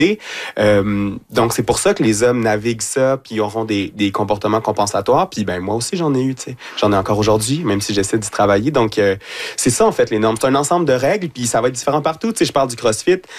Donc, c'est pour ça que les hommes naviguent ça, puis auront des comportements compensatoires. Puis, ben moi aussi, j'en ai eu, tu sais. J'en ai encore aujourd'hui, même si j'essaie d'y travailler. Donc, c'est ça, en fait, les normes. C'est un ensemble de règles, puis ça va être différent partout. Tu sais, je parle du CrossFit.